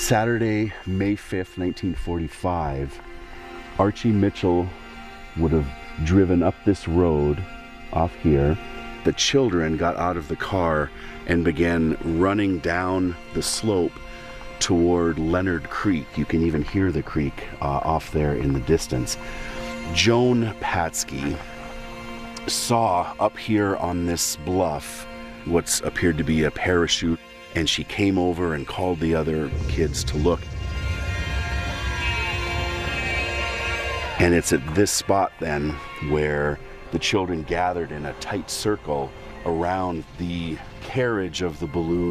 Saturday, May 5th, 1945, Archie Mitchell would have driven up this road off here. The children got out of the car and began running down the slope toward Leonard Creek. You can even hear the creek off there in the distance. Joan Patsky saw up here on this bluff what appeared to be a parachute, and she came over and called the other kids to look. And it's at this spot then where the children gathered in a tight circle around the carriage of the balloon